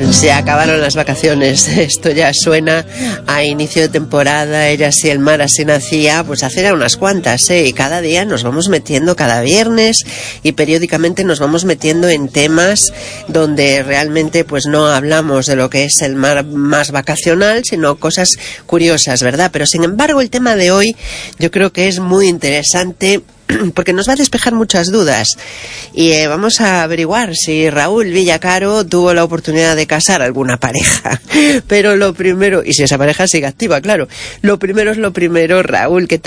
Se acabaron las vacaciones, esto ya suena a inicio de temporada, Ella sí el mar así nacía, pues hace ya unas cuantas, y cada día nos vamos metiendo, cada viernes y periódicamente nos vamos metiendo en temas donde realmente pues no hablamos de lo que es el mar más vacacional, sino cosas curiosas, ¿verdad? Pero sin embargo el tema de hoy yo creo que es muy interesante porque nos va a despejar muchas dudas y vamos a averiguar si Raúl Villacaro tuvo la oportunidad de casar alguna pareja. Pero lo primero, y si esa pareja sigue activa, claro, lo primero es lo primero. Raúl, ¿qué tal?